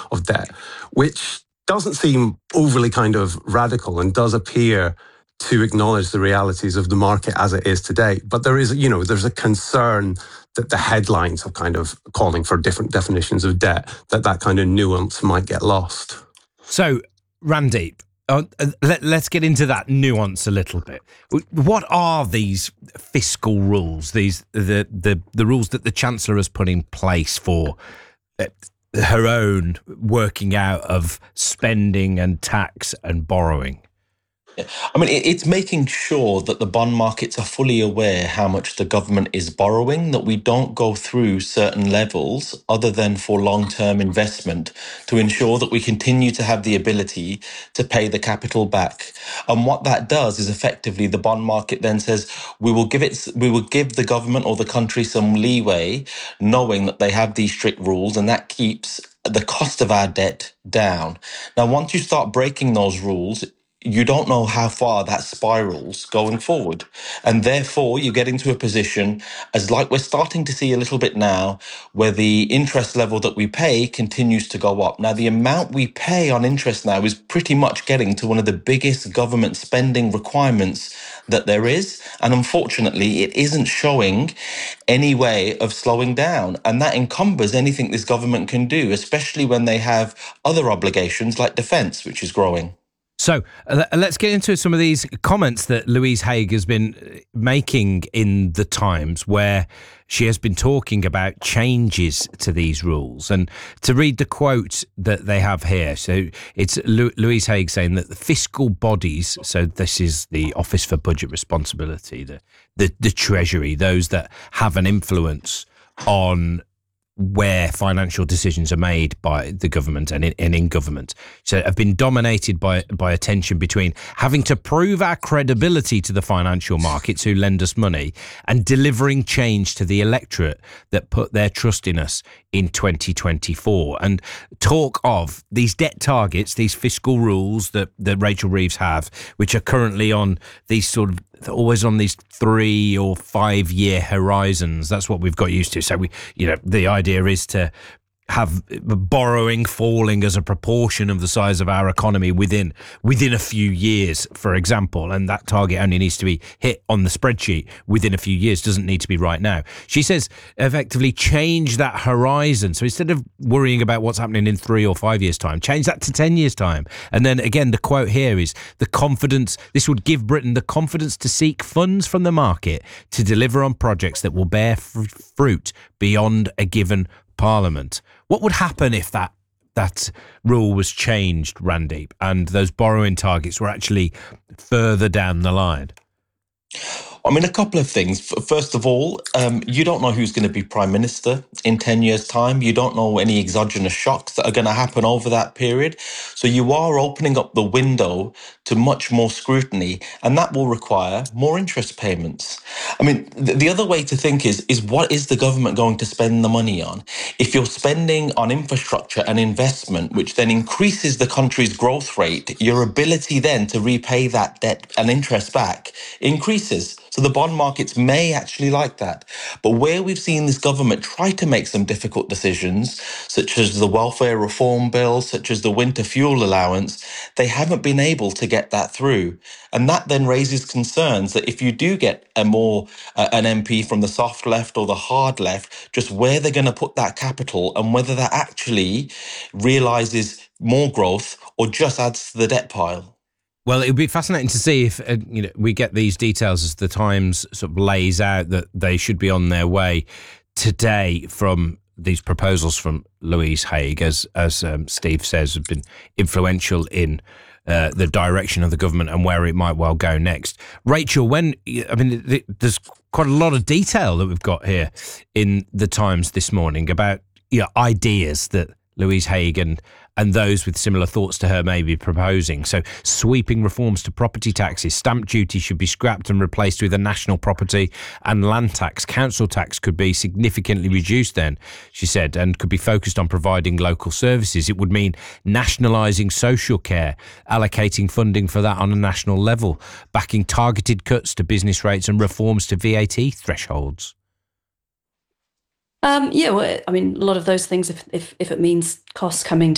of debt, which doesn't seem overly kind of radical and does appear to acknowledge the realities of the market as it is today. But there is, there's a concern that the headlines are kind of calling for different definitions of debt, that kind of nuance might get lost. So, Randeep, let's get into that nuance a little bit. What are these fiscal rules? The rules that the Chancellor has put in place for her own working out of spending and tax and borrowing? I mean, it's making sure that the bond markets are fully aware how much the government is borrowing, that we don't go through certain levels other than for long-term investment to ensure that we continue to have the ability to pay the capital back. And what that does is effectively the bond market then says we will give the government or the country some leeway, knowing that they have these strict rules, and that keeps the cost of our debt down. Now, once you start breaking those rules, you don't know how far that spirals going forward. And therefore, you get into a position, as like we're starting to see a little bit now, where the interest level that we pay continues to go up. Now, the amount we pay on interest now is pretty much getting to one of the biggest government spending requirements that there is. And unfortunately, it isn't showing any way of slowing down. And that encumbers anything this government can do, especially when they have other obligations like defence, which is growing. So let's get into some of these comments that Louise Haigh has been making in the Times, where she has been talking about changes to these rules. And to read the quote that they have here, so it's Louise Haigh saying that the fiscal bodies, so this is the Office for Budget Responsibility, the Treasury, those that have an influence on where financial decisions are made by the government and in government, so have been dominated by a tension between having to prove our credibility to the financial markets who lend us money and delivering change to the electorate that put their trust in us in 2024. And talk of these debt targets, these fiscal rules that Rachel Reeves have, which are currently on these sort of always on these 3 or 5 year horizons. That's what we've got used to. So the idea is to have borrowing falling as a proportion of the size of our economy within a few years, for example, and that target only needs to be hit on the spreadsheet within a few years, doesn't need to be right now. She says effectively change that horizon. So instead of worrying about what's happening in 3 or 5 years' time, change that to 10 years' time. And then again, the quote here is the confidence, this would give Britain the confidence to seek funds from the market to deliver on projects that will bear fruit beyond a given Parliament. What would happen if that rule was changed, Randeep, and those borrowing targets were actually further down the line? I mean, a couple of things. First of all, you don't know who's going to be Prime Minister in 10 years' time. You don't know any exogenous shocks that are going to happen over that period. So you are opening up the window to much more scrutiny, and that will require more interest payments. I mean, the other way to think is what is the government going to spend the money on? If you're spending on infrastructure and investment, which then increases the country's growth rate, your ability then to repay that debt and interest back increases. So the bond markets may actually like that. But where we've seen this government try to make some difficult decisions, such as the welfare reform bill, such as the winter fuel allowance, they haven't been able to get that through. And that then raises concerns that if you do get an MP from the soft left or the hard left, just where they're going to put that capital and whether that actually realises more growth or just adds to the debt pile. Well, it would be fascinating to see if we get these details as the Times sort of lays out that they should be on their way today from these proposals from Louise Haigh, as Steve says, have been influential in the direction of the government and where it might well go next. Rachel, there's quite a lot of detail that we've got here in the Times this morning about ideas that Louise Haigh and those with similar thoughts to her may be proposing. So sweeping reforms to property taxes. Stamp duty should be scrapped and replaced with a national property and land tax. Council tax could be significantly reduced then, she said, and could be focused on providing local services. It would mean nationalising social care, allocating funding for that on a national level, backing targeted cuts to business rates and reforms to VAT thresholds. A lot of those things, if it means costs coming